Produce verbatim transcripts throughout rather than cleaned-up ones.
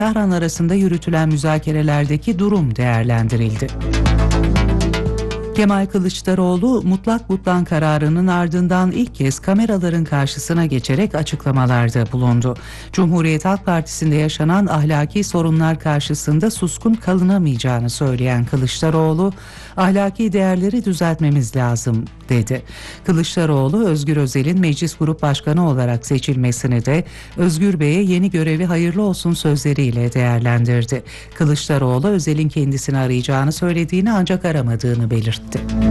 Tahran arasında yürütülen müzakerelerdeki durum değerlendirildi. Kemal Kılıçdaroğlu mutlak butlan kararının ardından ilk kez kameraların karşısına geçerek açıklamalarda bulundu. Cumhuriyet Halk Partisi'nde yaşanan ahlaki sorunlar karşısında suskun kalınamayacağını söyleyen Kılıçdaroğlu, ahlaki değerleri düzeltmemiz lazım dedi. Kılıçdaroğlu, Özgür Özel'in Meclis Grup Başkanı olarak seçilmesini de Özgür Bey'e yeni görevi hayırlı olsun sözleriyle değerlendirdi. Kılıçdaroğlu, Özel'in kendisini arayacağını söylediğini ancak aramadığını belirtti.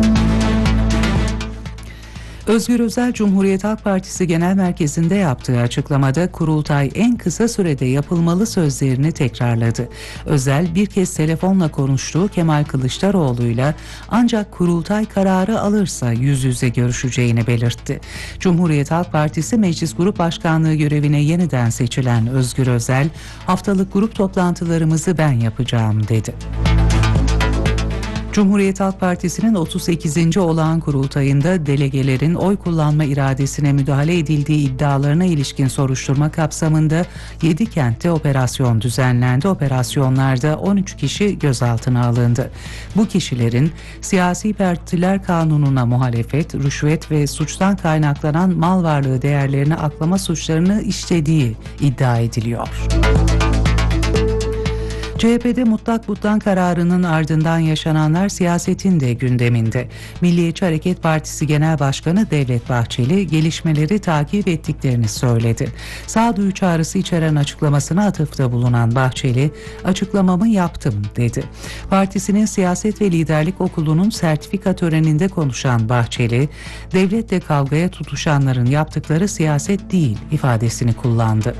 Özgür Özel, Cumhuriyet Halk Partisi Genel Merkezi'nde yaptığı açıklamada kurultay en kısa sürede yapılmalı sözlerini tekrarladı. Özel, bir kez telefonla konuştuğu Kemal Kılıçdaroğlu'yla ancak kurultay kararı alırsa yüz yüze görüşeceğini belirtti. Cumhuriyet Halk Partisi Meclis Grup Başkanlığı görevine yeniden seçilen Özgür Özel, haftalık grup toplantılarımızı ben yapacağım dedi. Cumhuriyet Halk Partisi'nin otuz sekizinci olağan kurultayında delegelerin oy kullanma iradesine müdahale edildiği iddialarına ilişkin soruşturma kapsamında yedi kentte operasyon düzenlendi. Operasyonlarda on üç kişi gözaltına alındı. Bu kişilerin Siyasi Partiler Kanunu'na muhalefet, rüşvet ve suçtan kaynaklanan mal varlığı değerlerini aklama suçlarını işlediği iddia ediliyor. C H P'de mutlak butlan kararının ardından yaşananlar siyasetin de gündeminde. Milliyetçi Hareket Partisi Genel Başkanı Devlet Bahçeli gelişmeleri takip ettiklerini söyledi. Sağduyu çağrısı içeren açıklamasına atıfta bulunan Bahçeli, "Açıklamamı yaptım" dedi. Partisinin Siyaset ve Liderlik Okulu'nun sertifika töreninde konuşan Bahçeli, "Devletle kavgaya tutuşanların yaptıkları siyaset değil" ifadesini kullandı.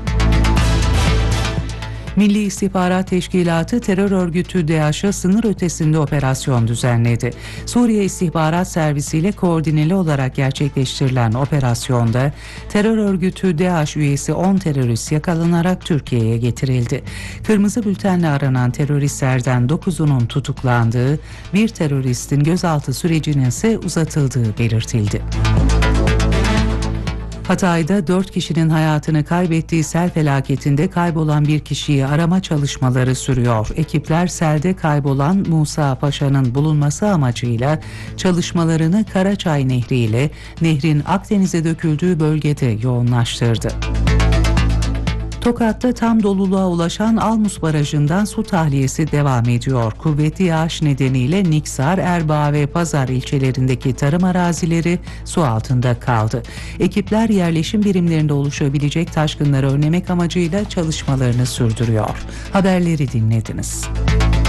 Milli İstihbarat Teşkilatı terör örgütü DAEŞ'a sınır ötesinde operasyon düzenledi. Suriye İstihbarat Servisi ile koordineli olarak gerçekleştirilen operasyonda terör örgütü DAEŞ üyesi on terörist yakalanarak Türkiye'ye getirildi. Kırmızı bültenle aranan teröristlerden dokuzunun tutuklandığı, bir teröristin gözaltı sürecinin ise uzatıldığı belirtildi. Hatay'da dört kişinin hayatını kaybettiği sel felaketinde kaybolan bir kişiyi arama çalışmaları sürüyor. Ekipler selde kaybolan Musa Paşa'nın bulunması amacıyla çalışmalarını Karaçay Nehri ile nehrin Akdeniz'e döküldüğü bölgede yoğunlaştırdı. Tokat'ta tam doluluğa ulaşan Almus Barajı'ndan su tahliyesi devam ediyor. Kuvvetli yağış nedeniyle Niksar, Erbaa ve Pazar ilçelerindeki tarım arazileri su altında kaldı. Ekipler yerleşim birimlerinde oluşabilecek taşkınları önlemek amacıyla çalışmalarını sürdürüyor. Haberleri dinlediniz.